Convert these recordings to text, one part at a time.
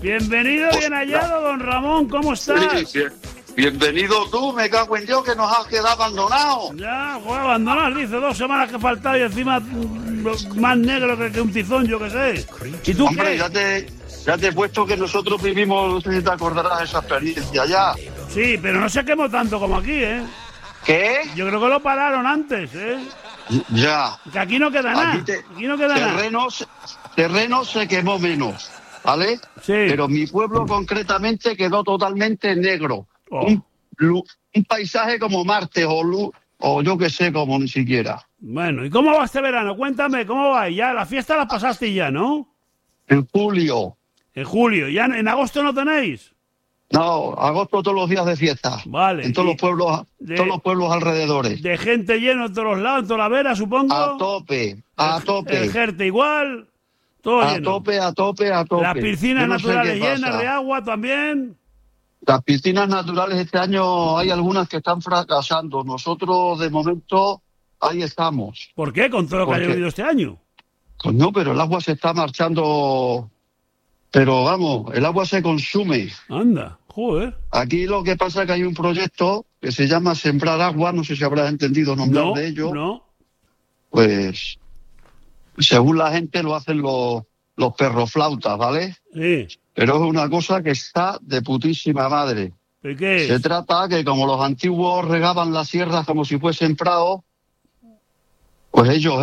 Bienvenido, bien hallado, don Ramón, ¿cómo estás? Sí, bienvenido tú, me cago en Dios, que nos has quedado abandonados. Ya, voy a abandonar, dice, 2 semanas que faltaba y encima más negro que un tizón, yo qué sé. ¿Y tú Hombre, qué? ya te he puesto que nosotros vivimos, no sé si te acordarás de esa experiencia ya. Sí, pero no se quemó tanto como aquí, ¿eh? ¿Qué? Yo creo que lo pararon antes, ¿eh? Ya. Que aquí no queda nada. Aquí no queda nada. Terreno se quemó menos, ¿vale? Sí. Pero mi pueblo concretamente quedó totalmente negro. Oh. Un paisaje como Marte o yo que sé, como ni siquiera. Bueno, ¿y cómo va este verano? Cuéntame, ¿cómo va? Ya, la fiesta la pasaste ya, ¿no? En julio. En julio. ¿Ya en agosto no tenéis? No, agosto todos los días de fiesta. Vale. En todos los pueblos alrededores. De gente lleno en todos los lados, en toda la vera, supongo. A tope. El Jerte igual. Todo lleno. A tope. Las piscinas naturales llenas de agua también. Las piscinas naturales este año hay algunas que están fracasando. Nosotros, de momento, ahí estamos. ¿Por qué? Con todo lo que ha llovido este año. Coño, pero el agua se está marchando. Pero vamos, el agua se consume. Anda, joder. Aquí lo que pasa es que hay un proyecto que se llama Sembrar Agua, no sé si habrás entendido nombrar de ello. No. Pues, según la gente lo hacen los perroflautas, ¿vale? Sí. Pero es una cosa que está de putísima madre. ¿Y qué es? Se trata que como los antiguos regaban las sierras como si fuesen prados, pues ellos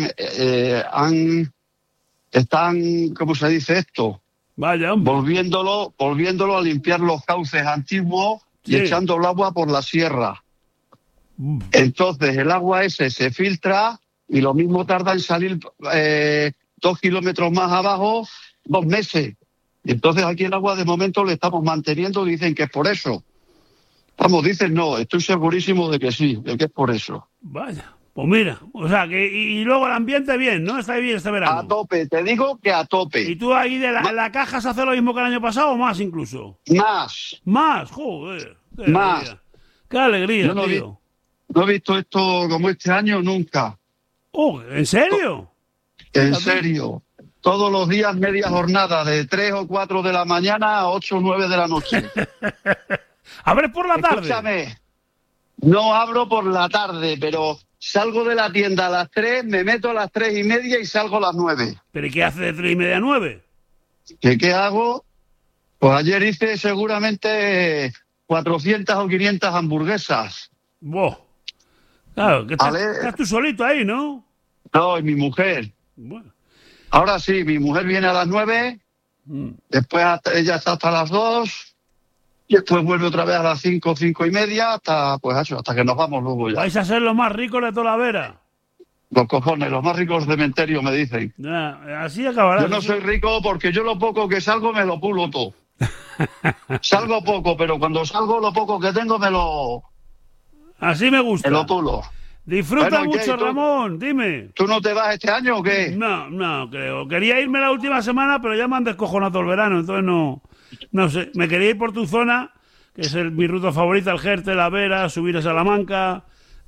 están, ¿cómo se dice esto? Vaya, hombre. Volviéndolo a limpiar los cauces antiguos y echando el agua por la sierra. Entonces el agua ese se filtra y lo mismo tarda en salir 2 kilómetros más abajo 2 meses. Y entonces aquí el agua de momento le estamos manteniendo, dicen que es por eso. Vamos, dicen no, estoy segurísimo de que sí, de que es por eso. Vaya, pues mira, o sea, que y luego el ambiente bien, ¿no? Está bien este verano. A tope, te digo que a tope. ¿Y tú ahí de la caja se hace lo mismo que el año pasado o más incluso? Más, joder. Más. Qué alegría, Yo tío. No he visto esto como este año nunca. Oh, ¿en serio? En serio. Todos los días media jornada, de 3 o 4 de la mañana a 8 o 9 de la noche. ¿Abres por la tarde? Escúchame, no abro por la tarde, pero salgo de la tienda a las 3, me meto a las 3:30 y salgo a las 9. ¿Pero y qué hace de 3:30 a 9? ¿Qué hago? Pues ayer hice seguramente 400 o 500 hamburguesas. ¡Boh! Claro, que estás tú solito ahí, ¿no? No, y mi mujer. Bueno. Ahora sí, mi mujer viene a las 9, después ella está hasta las 2, y después vuelve otra vez a las 5, 5:30, hasta que nos vamos luego ya. Vais a ser los más ricos de toda la vera. Los cojones, los más ricos de cementerio, me dicen. Ya, así acabará. Yo no soy rico porque yo lo poco que salgo me lo pulo todo. Salgo poco, pero cuando salgo lo poco que tengo Así me gusta. Me lo pulo. Disfruta mucho, Ramón, dime. ¿Tú no te vas este año o qué? No, creo. Quería irme la última semana, pero ya me han descojonado todo el verano, entonces no sé. Me quería ir por tu zona, que es mi ruta favorita, el Jerte, la Vera, subir a Salamanca,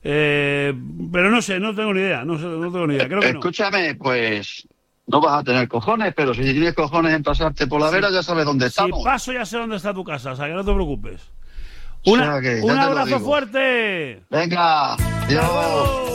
pero no sé, no tengo ni idea, no tengo ni idea, creo que no. Escúchame, pues no vas a tener cojones, pero si tienes cojones en pasarte por la Vera, ya sabes dónde estamos. Si paso ya sé dónde está tu casa, o sea que no te preocupes. Un abrazo fuerte. Venga, adiós.